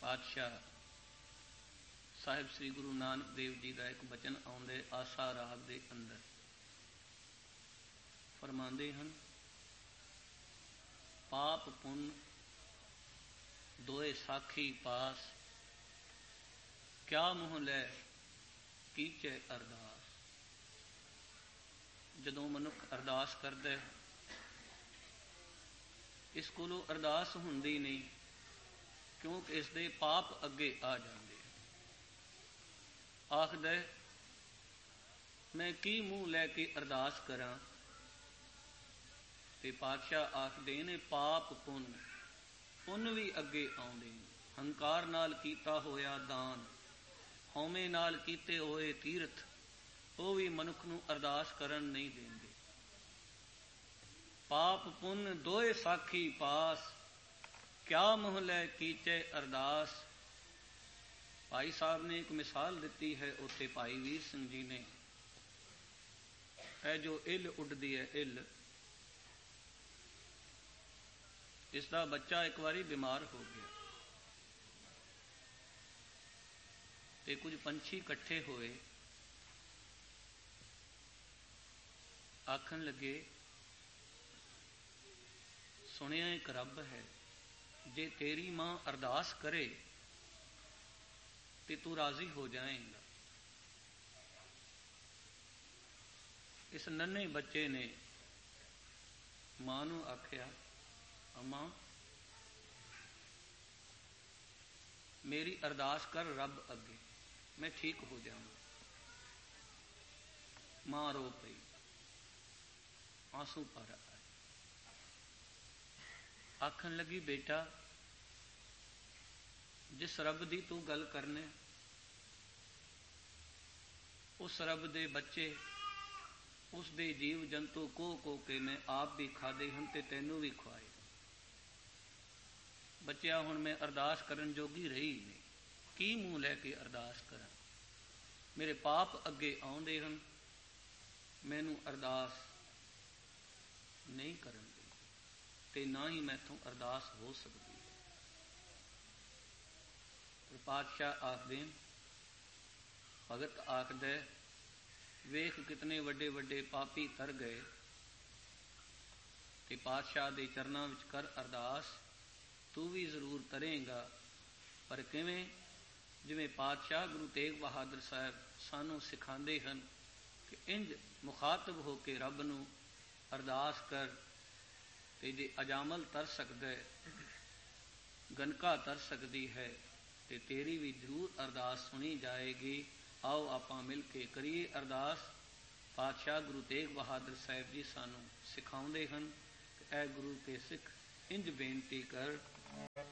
ਪਾਤਸ਼ਾਹ ਸਾਹਿਬ ਸ੍ਰੀ ਗੁਰੂ ਨਾਨਕ ਦੇਵ ਜੀ ਦਾ ਇੱਕ ਬਚਨ ਆਉਂਦੇ ਆਸਾ ਰਾਗ ਦੇ ਅੰਦਰ ਫਰਮਾਉਂਦੇ ਹਨ, ਪਾਪ ਪੁੰਨ ਦੋਏ ਸਾਖੀ ਪਾਸ, ਕਿਆ ਮੂੰਹ ਲੈ ਕੀਚੇ ਅਰਦਾਸ। ਜਦੋਂ ਮਨੁੱਖ ਅਰਦਾਸ ਕਰਦਾ ਇਸ ਕੋਲੋਂ ਅਰਦਾਸ ਹੁੰਦੀ ਨਹੀਂ, ਕਿਉਂਕਿ ਇਸ ਦੇ ਪਾਪ ਅੱਗੇ ਆ ਜਾਂਦੇ। ਆਖਦਾ ਮੈਂ ਕੀ ਮੂੰਹ ਲੈ ਕੇ ਅਰਦਾਸ ਕਰਾਂ, ਤੇ ਪਾਤਸ਼ਾਹ ਆਖਦੇ ਨੇ ਪਾਪ ਪੁੰਨ ਵੀ ਅੱਗੇ ਆਉਂਦੇ ਨੇ। ਹੰਕਾਰ ਨਾਲ ਕੀਤਾ ਹੋਇਆ ਦਾਨ, ਹਉਮੈ ਨਾਲ ਕੀਤੇ ਹੋਏ ਤੀਰਥ, ਉਹ ਵੀ ਮਨੁੱਖ ਨੂੰ ਅਰਦਾਸ ਕਰਨ ਨਹੀਂ ਦਿੰਦੇ। ਪਾਪ ਪੁੰਨ ਦੋਏ ਸਾਖੀ ਪਾਸ, ਕਿਆ ਮੂੰਹ ਲੈ ਕੀਚੇ ਅਰਦਾਸ। ਭਾਈ ਸਾਹਿਬ ਨੇ ਇੱਕ ਮਿਸਾਲ ਦਿੱਤੀ ਹੈ ਉੱਥੇ ਭਾਈ ਵੀਰ ਸਿੰਘ ਜੀ ਨੇ। ਇਹ ਜੋ ਇੱਲ ਉੱਡਦੀ ਹੈ, ਇੱਲ, ਇਸ ਦਾ ਬੱਚਾ ਇੱਕ ਵਾਰੀ ਬਿਮਾਰ ਹੋ ਗਿਆ ਤੇ ਕੁਝ ਪੰਛੀ ਇਕੱਠੇ ਹੋਏ, ਆਖਣ ਲੱਗੇ ਸੁਣਿਆ ਇੱਕ ਰੱਬ ਹੈ, ਜੇ ਤੇਰੀ ਮਾਂ ਅਰਦਾਸ ਕਰੇ ਤੇ ਤੂੰ ਰਾਜ਼ੀ ਹੋ ਜਾਏਂਗਾ। ਇਸ ਨੰਨੇ ਬੱਚੇ ਨੇ ਮਾਂ ਨੂੰ ਆਖਿਆ, ਅਮਾ ਮੇਰੀ ਅਰਦਾਸ ਕਰ ਰੱਬ ਅੱਗੇ, ਮੈਂ ਠੀਕ ਹੋ ਜਾਵਾਂ। ਮਾਂ ਰੋ ਪਈ, ਆਂਸੂ ਭਰ ਆਏ। ਆਖਣ ਲੱਗੀ, ਬੇਟਾ ਜਿਸ ਰੱਬ ਦੀ ਤੂੰ ਗੱਲ ਕਰਨੇ, ਉਸ ਰੱਬ ਦੇ ਬੱਚੇ, ਉਸ ਦੇ ਜੀਵ ਜੰਤੂ ਕੋ ਕੇ ਮੈਂ ਆਪ ਵੀ ਖਾਦੇ ਹਨ ਤੇ ਤੈਨੂੰ ਵੀ ਖਵਾਏ। ਬੱਚਿਆ ਹੁਣ ਮੈਂ ਅਰਦਾਸ ਕਰਨ ਜੋਗੀ ਰਹੀ ਨਹੀਂ, ਕੀ ਮੂੰਹ ਲੈ ਕੇ ਅਰਦਾਸ ਕਰਾਂ। ਮੇਰੇ ਪਾਪ ਅੱਗੇ ਆਉਂਦੇ ਹਨ, ਮੈਨੂੰ ਅਰਦਾਸ ਨਹੀਂ ਕਰਨ ਦੇ ਤੇ ਨਾ ਹੀ ਮੈਥੋਂ ਅਰਦਾਸ ਹੋ ਸਕਦੀ ਹੈ। ਪਾਤਸ਼ਾਹ ਆਖਦੇ, ਭਗਤ ਆਖਦਾ, ਵੇਖ ਕਿਤਨੇ ਵੱਡੇ ਵੱਡੇ ਪਾਪੀ ਤਰ ਗਏ ਤੇ ਪਾਤਸ਼ਾਹ ਦੇ ਚਰਨਾਂ ਵਿੱਚ ਕਰ ਅਰਦਾਸ, ਤੂੰ ਵੀ ਜ਼ਰੂਰ ਤਰੇਂਗਾ। ਪਰ ਕਿਵੇਂ? ਜਿਵੇਂ ਪਾਤਸ਼ਾਹ ਗੁਰੂ ਤੇਗ ਬਹਾਦਰ ਸਾਹਿਬ ਸਾਨੂੰ ਸਿਖਾਉਂਦੇ ਹਨ ਕਿ ਇੰਝ ਮੁਖਾਤਬ ਹੋ ਕੇ ਰੱਬ ਨੂੰ ਅਰਦਾਸ ਕਰ, ਤੇ ਜੇ ਅਜਾਮਲ ਤਰ ਸਕਦਾ, ਗਨਕਾ ਤਰ ਸਕਦੀ ਹੈ, ਤੇ ਤੇਰੀ ਵੀ ਜ਼ਰੂਰ ਅਰਦਾਸ ਸੁਣੀ ਜਾਏਗੀ। ਆਓ ਆਪਾਂ ਮਿਲ ਕੇ ਕਰੀਏ ਅਰਦਾਸ। ਪਾਤਸ਼ਾਹ ਗੁਰੂ ਤੇਗ ਬਹਾਦਰ ਸਾਹਿਬ ਜੀ ਸਾਨੂੰ ਸਿਖਾਉਂਦੇ ਹਨ ਕਿ ਐ ਗੁਰੂ ਕੇ ਸਿੱਖ ਇੰਝ ਬੇਨਤੀ ਕਰ,